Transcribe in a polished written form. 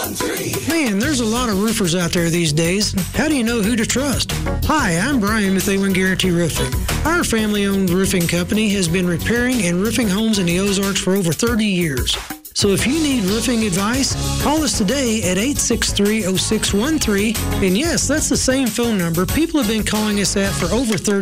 Man, there's a lot of roofers out there these days. How do you know who to trust? Hi, I'm Brian with A1 Guarantee Roofing. Our family-owned roofing company has been repairing and roofing homes in the Ozarks for over 30 years. So if you need roofing advice, call us today at 863-0613. And yes, that's the same phone number people have been calling us at for over 30